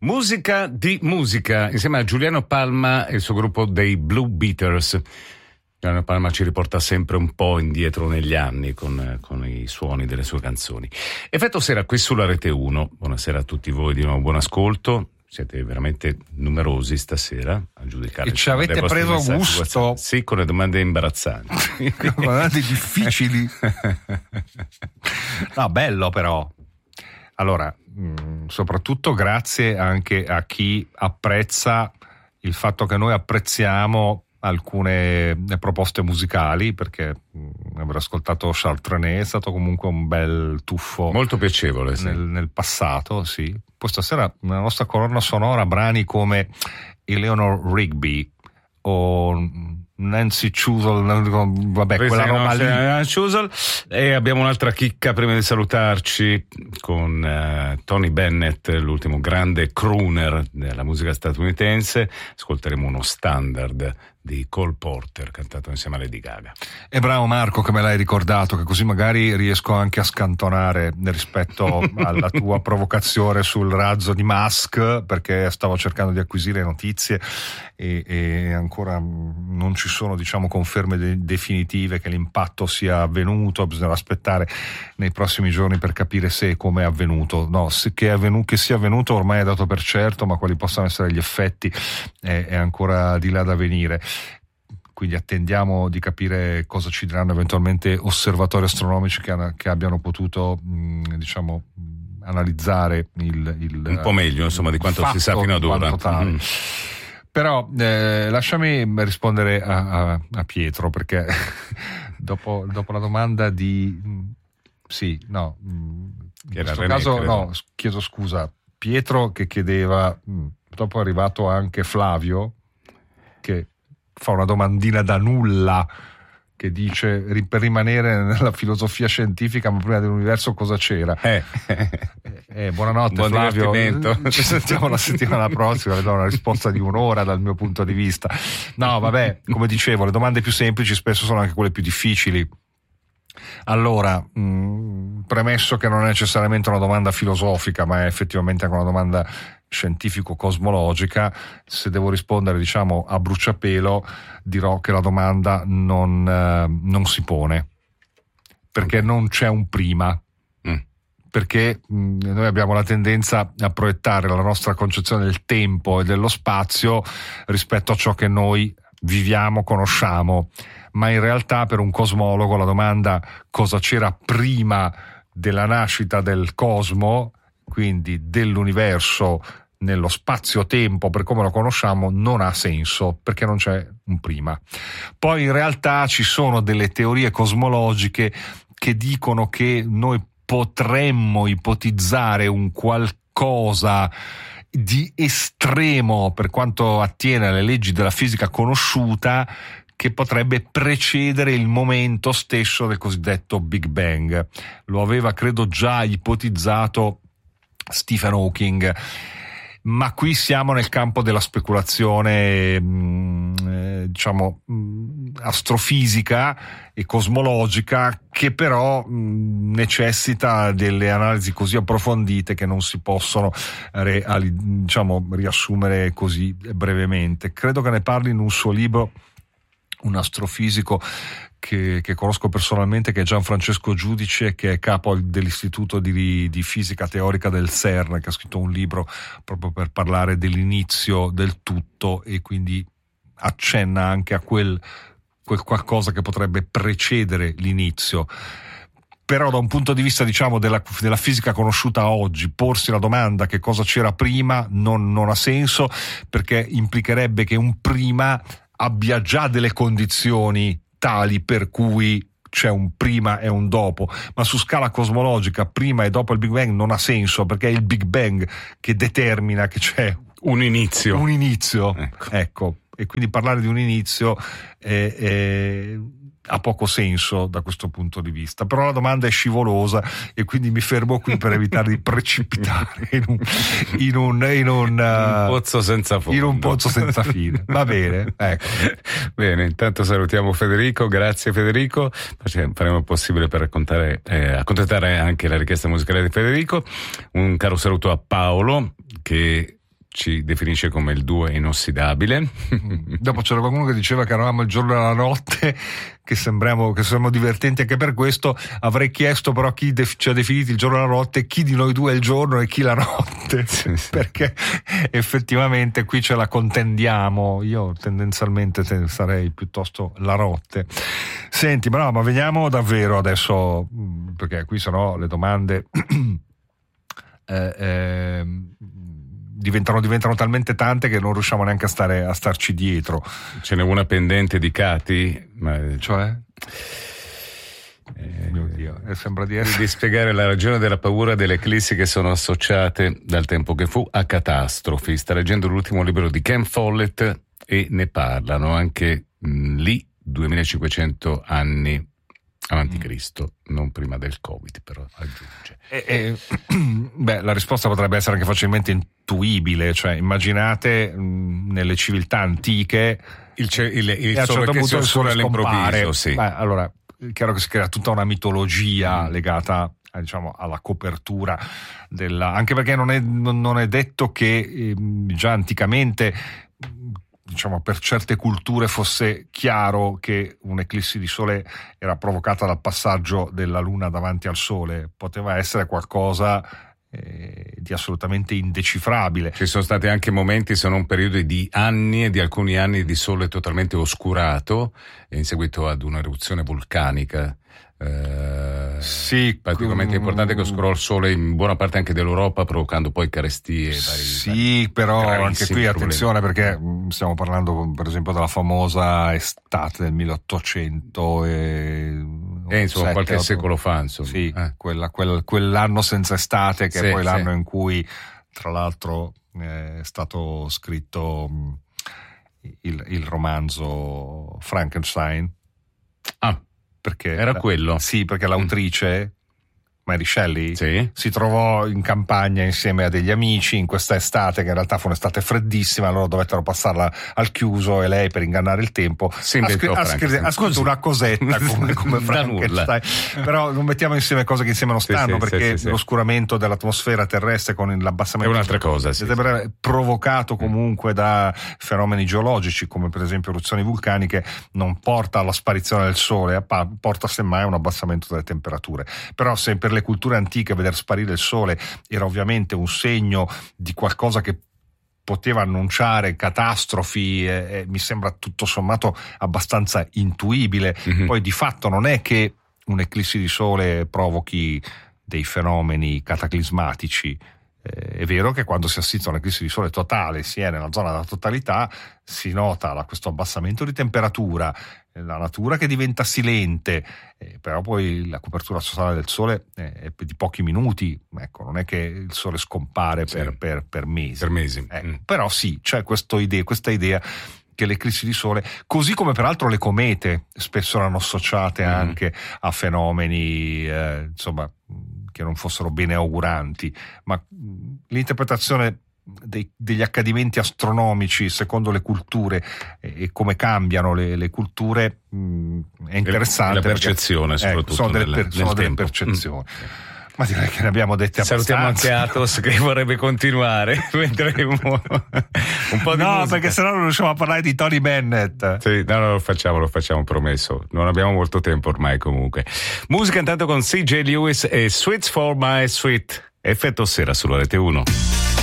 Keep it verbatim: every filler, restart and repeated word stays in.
Musica di musica, insieme a Giuliano Palma e il suo gruppo dei Blue Beaters. Giuliano Palma ci riporta sempre un po' indietro negli anni con, con i suoni delle sue canzoni. Effetto Sera qui sulla Rete uno. Buonasera a tutti voi, di nuovo buon ascolto. Siete veramente numerosi stasera a giudicare. E ci avete preso gusto? Sì, con le domande imbarazzanti. Domande difficili. No, bello però. Allora, mh, soprattutto grazie anche a chi apprezza il fatto che noi apprezziamo alcune proposte musicali, perché mh, aver ascoltato Charles Trenet è stato comunque un bel tuffo molto piacevole, sì. nel, nel passato, sì. Poi stasera nella nostra colonna sonora brani come Eleanor Rigby o Nancy Chusel, vabbè, Presa quella roba lì. Chusel. E abbiamo un'altra chicca prima di salutarci con uh, Tony Bennett, l'ultimo grande crooner della musica statunitense. Ascolteremo uno standard di Cole Porter cantato insieme a Lady Gaga. E bravo Marco che me l'hai ricordato, che così magari riesco anche a scantonare rispetto alla tua provocazione sul razzo di Musk, perché stavo cercando di acquisire notizie e, e ancora non ci sono, diciamo, conferme de- definitive che l'impatto sia avvenuto. Bisognerà aspettare nei prossimi giorni per capire se e come è avvenuto. No, se che, è avvenuto, che sia avvenuto ormai è dato per certo, ma quali possano essere gli effetti è, è ancora di là da venire. Quindi attendiamo di capire cosa ci diranno eventualmente osservatori astronomici che, che abbiano potuto mh, diciamo analizzare il, il un po' meglio insomma di quanto si sa fino ad ora. Mm. Però eh, lasciami rispondere a, a, a Pietro, perché dopo, dopo la domanda di sì, no, che in questo René, caso credo. No, chiedo scusa, Pietro che chiedeva, dopo è arrivato anche Flavio che fa una domandina da nulla che dice per rimanere nella filosofia scientifica, ma prima dell'universo cosa c'era? Eh, eh, buonanotte buon Flavio, ci sentiamo la settimana prossima, vedo una risposta di un'ora dal mio punto di vista. No, vabbè, come dicevo, le domande più semplici spesso sono anche quelle più difficili. Allora, mh, premesso che non è necessariamente una domanda filosofica, ma è effettivamente anche una domanda scientifico-cosmologica, se devo rispondere, diciamo, a bruciapelo, dirò che la domanda non, eh, non si pone, perché non c'è un prima. Mm. Perché mh, noi abbiamo la tendenza a proiettare la nostra concezione del tempo e dello spazio rispetto a ciò che noi viviamo, conosciamo, ma in realtà per un cosmologo la domanda cosa c'era prima della nascita del cosmo, quindi dell'universo nello spazio-tempo per come lo conosciamo, non ha senso, perché non c'è un prima. Poi in realtà ci sono delle teorie cosmologiche che dicono che noi potremmo ipotizzare un qualcosa di estremo per quanto attiene alle leggi della fisica conosciuta, che potrebbe precedere il momento stesso del cosiddetto Big Bang. Lo aveva, credo, già ipotizzato Stephen Hawking, ma qui siamo nel campo della speculazione mh, eh, diciamo mh, astrofisica e cosmologica, che però mh, necessita delle analisi così approfondite che non si possono re, ali, diciamo riassumere così brevemente. Credo che ne parli in un suo libro un astrofisico che, che conosco personalmente, che è Gianfrancesco Giudice, che è capo dell'istituto di, di fisica teorica del CERN, che ha scritto un libro proprio per parlare dell'inizio del tutto, e quindi accenna anche a quel, quel qualcosa che potrebbe precedere l'inizio. Però da un punto di vista, diciamo, della, della fisica conosciuta oggi, porsi la domanda che cosa c'era prima non, non ha senso, perché implicherebbe che un prima abbia già delle condizioni tali per cui c'è un prima e un dopo, ma su scala cosmologica prima e dopo il Big Bang non ha senso, perché è il Big Bang che determina che c'è un inizio. Un inizio, ecco. ecco. E quindi parlare di un inizio è, è, ha poco senso da questo punto di vista. Però la domanda è scivolosa e quindi mi fermo qui per evitare di precipitare in un, in un, in un, un pozzo senza fondo. In un pozzo senza fine. Va bene, ecco. Bene, intanto salutiamo Federico, grazie Federico, faremo il possibile per raccontare, eh, accontentare anche la richiesta musicale di Federico. Un caro saluto a Paolo, che ci definisce come il duo inossidabile. Dopo c'era qualcuno che diceva che eravamo il giorno e la notte, che sembriamo che siamo divertenti anche per questo. Avrei chiesto però a chi def- ci ha definito il giorno e la notte, chi di noi due è il giorno e chi la notte, perché effettivamente qui ce la contendiamo. Io tendenzialmente te- sarei piuttosto la notte. Senti, ma no, ma veniamo davvero adesso, perché qui sennò le domande eh, eh, diventano, diventano talmente tante che non riusciamo neanche a stare a starci dietro. Ce n'è una pendente di Cati, ma... cioè? Eh, Mio Dio, eh, sembra di essere... di spiegare la ragione della paura delle eclissi che sono associate dal tempo che fu a catastrofi. Sta leggendo l'ultimo libro di Ken Follett e ne parlano anche mh, lì duemilacinquecento anni avanti Cristo, non prima del Covid, però aggiunge. E, e, beh, la risposta potrebbe essere anche facilmente intuibile, cioè immaginate mh, nelle civiltà antiche il, ce, il, il, il e a sole un certo che punto si il sole all'improvviso, scompare. sì. Beh, allora, è chiaro che si crea tutta una mitologia mm. legata, diciamo, alla copertura della, anche perché non è, non è detto che eh, già anticamente, diciamo, per certe culture fosse chiaro che un'eclissi di sole era provocata dal passaggio della luna davanti al sole. Poteva essere qualcosa eh, di assolutamente indecifrabile. Ci sono stati anche momenti, se non periodi di anni e di alcuni anni di sole totalmente oscurato in seguito ad un'eruzione vulcanica. Eh, sì, praticamente um, importante, che oscurò il sole in buona parte anche dell'Europa, provocando poi carestie. Sì, vari, però vari anche qui problemi. Attenzione, perché stiamo parlando per esempio della famosa estate del milleottocento e eh, insomma, sette, qualche otto secolo fa, insomma. Sì, eh. quella, quel, quell'anno senza estate, che sì, è poi l'anno sì. in cui tra l'altro è stato scritto il, il romanzo Frankenstein. Ah, perché era la, quello? Sì, perché l'autrice Mary Shelley sì. si trovò in campagna insieme a degli amici in questa estate, che in realtà fu un'estate freddissima, loro dovettero passarla al chiuso e lei, per ingannare il tempo, si ha, scr- ha, scr- ha scritto una cosetta come, come Frankenstein. Però non mettiamo insieme cose che insieme non stanno, sì, sì, perché sì, sì, l'oscuramento sì. dell'atmosfera terrestre con l'abbassamento è un'altra cosa, sì, sì. provocato comunque da fenomeni geologici come per esempio eruzioni vulcaniche, non porta alla sparizione del sole, porta semmai a un abbassamento delle temperature. Però se per le culture antiche vedere sparire il sole era ovviamente un segno di qualcosa che poteva annunciare catastrofi, eh, eh, mi sembra tutto sommato abbastanza intuibile. Mm-hmm. Poi di fatto non è che un'eclissi di sole provochi dei fenomeni cataclismatici. Eh, è vero che quando si assiste a un'eclissi di sole totale, si è nella zona della totalità, si nota la, questo abbassamento di temperatura, la natura che diventa silente, eh, però poi la copertura totale del sole è di pochi minuti, ecco, non è che il sole scompare sì. per, per, per mesi. Per mesi. Ecco, mm. Però sì, c'è questo idea, questa idea che le eclissi di sole, così come peraltro le comete spesso erano associate mm. anche a fenomeni, eh, insomma, che non fossero bene auguranti, ma l'interpretazione Dei, degli accadimenti astronomici secondo le culture e, e come cambiano le, le culture mh, è interessante. La percezione, perché, soprattutto ecco, sono delle, nel, per, nel sono delle tempo. percezioni. Mm. Ma direi che ne abbiamo dette abbastanza. Salutiamo anche Athos che vorrebbe continuare. Vedremo un po' di no, musica. Perché sennò non riusciamo a parlare di Tony Bennett. Sì, no, no, lo facciamo, lo facciamo, promesso. Non abbiamo molto tempo ormai comunque. Musica intanto con C J Lewis e Sweets for My Sweet. Effetto sera sulla Rete uno.